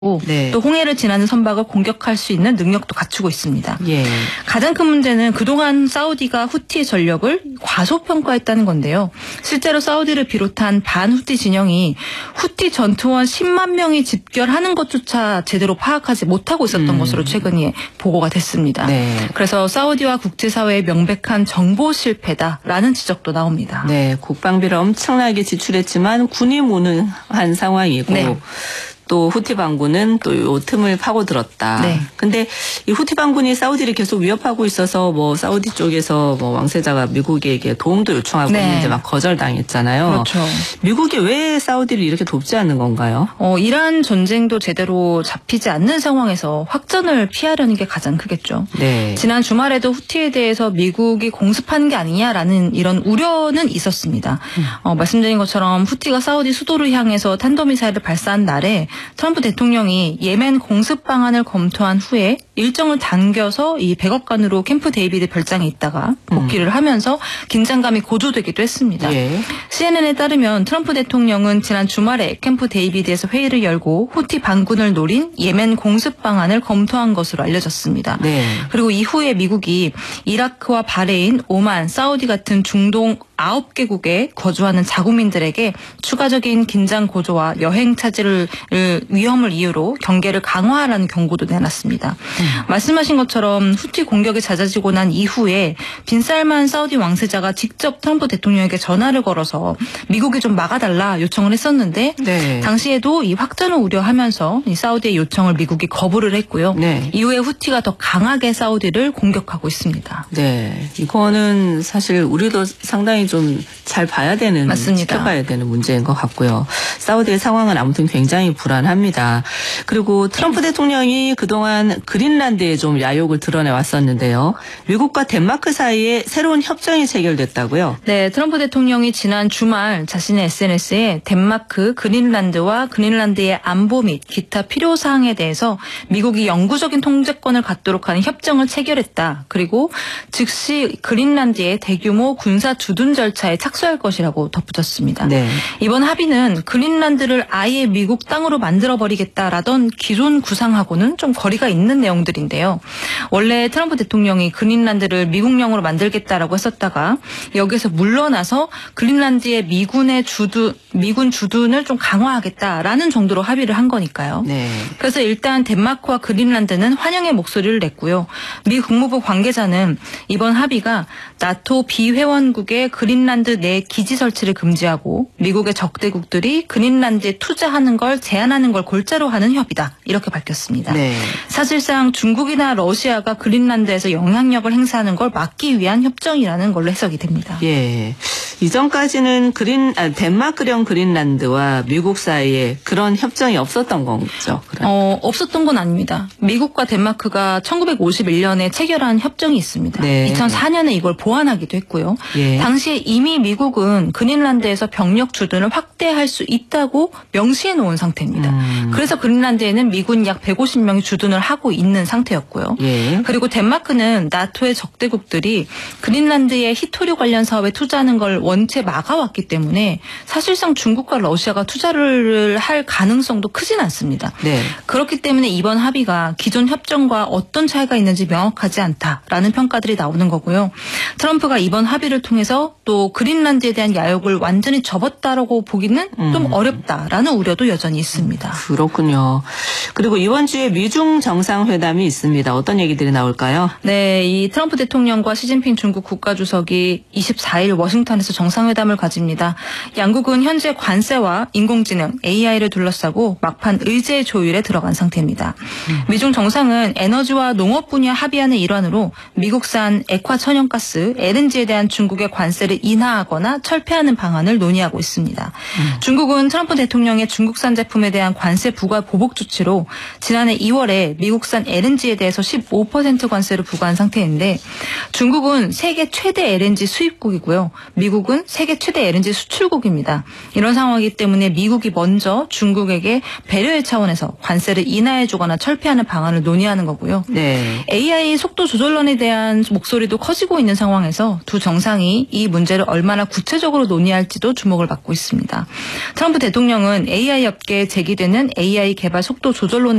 네. 또 홍해를 지나는 선박을 공격할 수 있는 능력도 갖추고 있습니다. 예. 가장 큰 문제는 그동안 사우디가 후티의 전력을 과소평가했다는 건데요. 실제로 사우디를 비롯한 반후티 진영이 후티 전투원 10만 명이 집결하는 것조차 제대로 파악하지 못하고 있었던 것으로 최근에 보고가 됐습니다. 네. 그래서 사우디와 국제사회의 명백한 정보 실패다라는 지적도 나옵니다. 네, 국방비를 엄청나게 지출했지만 군이 무능한 상황이고 네. 또 후티 반군은 또 요 틈을 파고들었다. 네. 근데 이 후티 반군이 사우디를 계속 위협하고 있어서 뭐 사우디 쪽에서 뭐 왕세자가 미국에게 도움도 요청하고 네. 있는데 막 거절당했잖아요. 그렇죠. 미국이 왜 사우디를 이렇게 돕지 않는 건가요? 이란 전쟁도 제대로 잡히지 않는 상황에서 확전을 피하려는 게 가장 크겠죠. 네. 지난 주말에도 후티에 대해서 미국이 공습하는 게 아니냐라는 이런 우려는 있었습니다. 말씀드린 것처럼 후티가 사우디 수도를 향해서 탄도미사일을 발사한 날에 트럼프 대통령이 예멘 공습 방안을 검토한 후에 일정을 당겨서 이 백악관으로 캠프 데이비드 별장에 있다가 복귀를 하면서 긴장감이 고조되기도 했습니다. 예. CNN에 따르면 트럼프 대통령은 지난 주말에 캠프 데이비드에서 회의를 열고 후티 반군을 노린 예멘 공습 방안을 검토한 것으로 알려졌습니다. 네. 그리고 이후에 미국이 이라크와 바레인, 오만, 사우디 같은 중동 9개국에 거주하는 자국민들에게 추가적인 긴장 고조와 여행 차질을 위험을 이유로 경계를 강화하라는 경고도 내놨습니다. 말씀하신 것처럼 후티 공격이 잦아지고 난 이후에 빈살만 사우디 왕세자가 직접 트럼프 대통령에게 전화를 걸어서 미국이 좀 막아달라 요청을 했었는데 네. 당시에도 이 확전을 우려하면서 이 사우디의 요청을 미국이 거부를 했고요. 네. 이후에 후티가 더 강하게 사우디를 공격하고 있습니다. 네, 이거는 사실 우리도 상당히 좀 잘 봐야 되는, 맞습니다. 지켜봐야 되는 문제인 것 같고요. 사우디의 상황은 아무튼 굉장히 불안합니다. 그리고 트럼프 대통령이 그동안 그린란드에 좀 야욕을 드러내 왔었는데요. 미국과 덴마크 사이에 새로운 협정이 체결됐다고요? 네, 트럼프 대통령이 지난 주말 자신의 SNS에 덴마크, 그린란드와 그린란드의 안보 및 기타 필요 사항에 대해서 미국이 영구적인 통제권을 갖도록 하는 협정을 체결했다. 그리고 즉시 그린란드의 대규모 군사 주둔 절차에 착수할 것이라고 덧붙였습니다. 네. 이번 합의는 그린란드를 아예 미국 땅으로 만들어버리겠다라던 기존 구상하고는 좀 거리가 있는 내용들인데요. 원래 트럼프 대통령이 그린란드를 미국령으로 만들겠다라고 했었다가 여기서 물러나서 그린란드의 미군 주둔을 좀 강화하겠다라는 정도로 합의를 한 거니까요. 네. 그래서 일단 덴마크와 그린란드는 환영의 목소리를 냈고요. 미 국무부 관계자는 이번 합의가 나토 비회원국의 그린란드 내 기지 설치를 금지하고 미국의 적대국들이 그린란드에 투자하는 걸 제한하는 걸 골자로 하는 협의다. 이렇게 밝혔습니다. 네. 사실상 중국이나 러시아가 그린란드에서 영향력을 행사하는 걸 막기 위한 협정이라는 걸로 해석이 됩니다. 예. 이전까지는 덴마크령 그린란드와 미국 사이에 그런 협정이 없었던 거죠. 없었던 건 아닙니다. 미국과 덴마크가 1951년에 체결한 협정이 있습니다. 네. 2004년에 이걸 보완하기도 했고요. 예. 당시에 이미 미국은 그린란드에서 병력 주둔을 확대할 수 있다고 명시해 놓은 상태입니다. 그래서 그린란드에는 미군 약 150명이 주둔을 하고 있는 상태였고요. 예. 그리고 덴마크는 나토의 적대국들이 그린란드의 히토류 관련 사업에 투자하는 걸 원체 막아왔기 때문에 사실상 중국과 러시아가 투자를 할 가능성도 크진 않습니다. 네. 그렇기 때문에 이번 합의가 기존 협정과 어떤 차이가 있는지 명확하지 않다라는 평가들이 나오는 거고요. 트럼프가 이번 합의를 통해서 또 그린란드에 대한 야욕을 완전히 접었다라고 보기는 좀 어렵다라는 우려도 여전히 있습니다. 그렇군요. 그리고 이번 주에 미중 정상회담이 있습니다. 어떤 얘기들이 나올까요? 네, 이 트럼프 대통령과 시진핑 중국 국가주석이 24일 워싱턴에서 정상회담을 가집니다. 양국은 현재 관세와 인공지능, AI를 둘러싸고 막판 의제 조율에 들어간 상태입니다. 미중 정상은 에너지와 농업 분야 합의안의 일환으로 미국산 액화 천연가스, LNG에 대한 중국의 관세를 인하하거나 철폐하는 방안을 논의하고 있습니다. 중국은 트럼프 대통령의 중국산 제품에 대한 관세 부과 보복 조치로 지난해 2월에 미국산 LNG에 대해서 15% 관세를 부과한 상태인데 중국은 세계 최대 LNG 수입국이고요. 미국은 중국은 세계 최대 LNG 수출국입니다. 이런 상황이기 때문에 미국이 먼저 중국에게 배려의 차원에서 관세를 인하해주거나 철폐하는 방안을 논의하는 거고요. 네. AI 속도 조절론에 대한 목소리도 커지고 있는 상황에서 두 정상이 이 문제를 얼마나 구체적으로 논의할지도 주목을 받고 있습니다. 트럼프 대통령은 AI 업계에 제기되는 AI 개발 속도 조절론에